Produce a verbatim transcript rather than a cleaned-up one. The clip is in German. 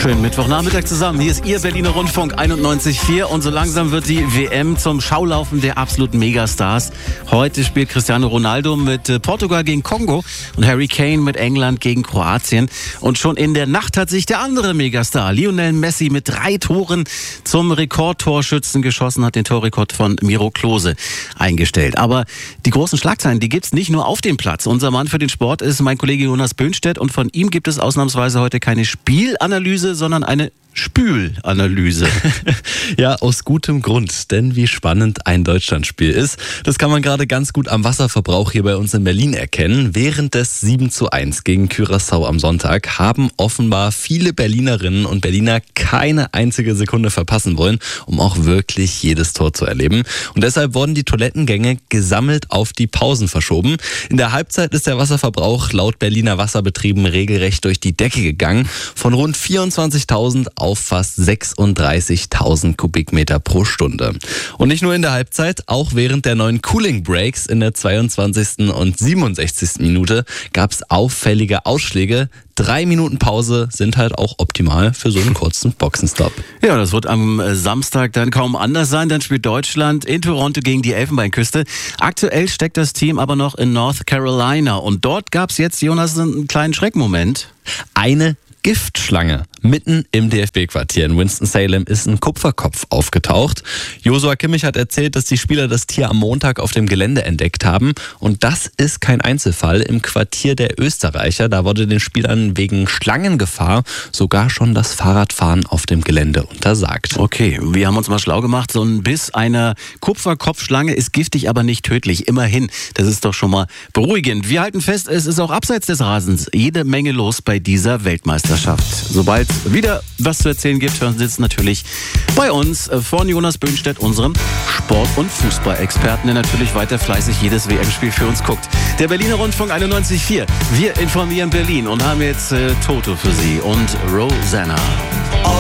Schönen Mittwochnachmittag zusammen. Hier ist Ihr Berliner Rundfunk einundneunzig Komma vier und so langsam wird die W M zum Schaulaufen der absoluten Megastars. Heute spielt Cristiano Ronaldo mit Portugal gegen Kongo und Harry Kane mit England gegen Kroatien. Und schon in der Nacht hat sich der andere Megastar, Lionel Messi, mit drei Toren zum Rekordtorschützen geschossen, hat den Torrekord von Miro Klose eingestellt. Aber die großen Schlagzeilen, die gibt's nicht nur auf dem Platz. Unser Mann für den Sport ist mein Kollege Jonas Böhnstedt und von ihm gibt es ausnahmsweise heute keine Spielanalyse, sondern eine Spülanalyse. Ja, aus gutem Grund, denn wie spannend ein Deutschlandspiel ist, das kann man gerade ganz gut am Wasserverbrauch hier bei uns in Berlin erkennen. Während des sieben zu eins gegen Curaçao am Sonntag haben offenbar viele Berlinerinnen und Berliner keine einzige Sekunde verpassen wollen, um auch wirklich jedes Tor zu erleben. Und deshalb wurden die Toilettengänge gesammelt auf die Pausen verschoben. In der Halbzeit ist der Wasserverbrauch laut Berliner Wasserbetrieben regelrecht durch die Decke gegangen. Von rund vierundzwanzigtausend auf fast sechsunddreißigtausend Kubikmeter pro Stunde. Und nicht nur in der Halbzeit, auch während der neuen Cooling Breaks in der zweiundzwanzigsten und siebenundsechzigsten Minute gab es auffällige Ausschläge. Drei Minuten Pause sind halt auch optimal für so einen kurzen Boxenstopp. Ja, das wird am Samstag dann kaum anders sein. Dann spielt Deutschland in Toronto gegen die Elfenbeinküste. Aktuell steckt das Team aber noch in North Carolina. Und dort gab es jetzt, Jonas, einen kleinen Schreckmoment. Eine Giftschlange. Mitten im D F B-Quartier in Winston-Salem ist ein Kupferkopf aufgetaucht. Josua Kimmich hat erzählt, dass die Spieler das Tier am Montag auf dem Gelände entdeckt haben. Und das ist kein Einzelfall. Im Quartier der Österreicher, da wurde den Spielern wegen Schlangengefahr sogar schon das Fahrradfahren auf dem Gelände untersagt. Okay, wir haben uns mal schlau gemacht. So ein Biss einer Kupferkopfschlange ist giftig, aber nicht tödlich. Immerhin, das ist doch schon mal beruhigend. Wir halten fest, es ist auch abseits des Rasens jede Menge los bei dieser Weltmeisterschaft. Sobald wieder was zu erzählen gibt, hören Sie jetzt natürlich bei uns von Jonas Böhnstedt, unserem Sport- und Fußballexperten, der natürlich weiter fleißig jedes W M-Spiel für uns guckt. Der Berliner Rundfunk einundneunzig Komma vier. Wir informieren Berlin und haben jetzt äh, Toto für Sie und Rosanna.